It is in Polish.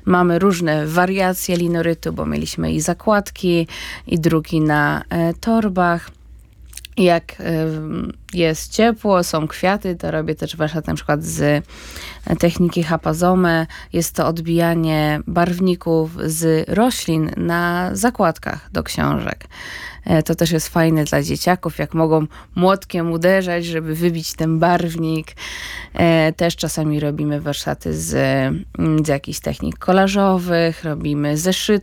Mamy różne wariacje linorytu, bo mieliśmy i zakładki, i druki na torbach. Jak jest ciepło, są kwiaty, to robię też warsztat na przykład z techniki Hapazome. Jest to odbijanie barwników z roślin na zakładkach do książek. To też jest fajne dla dzieciaków, jak mogą młotkiem uderzać, żeby wybić ten barwnik. Też czasami robimy warsztaty z jakichś technik kolażowych, robimy zeszyty